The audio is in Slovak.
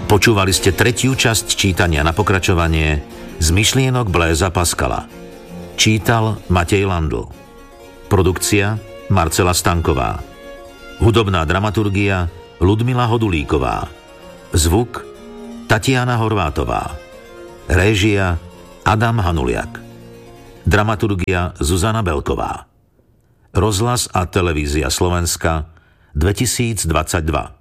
Počúvali ste tretiu časť čítania na pokračovanie z myšlienok Blaisa Pascala. Čítal Matej Landl. Produkcia Marcela Stanková. Hudobná dramaturgia Ludmila Hodulíková. Zvuk Tatiana Horvátová. Réžia Adam Hanuliak. Dramaturgia Zuzana Belková. Rozhlas a televízia Slovenska 2022.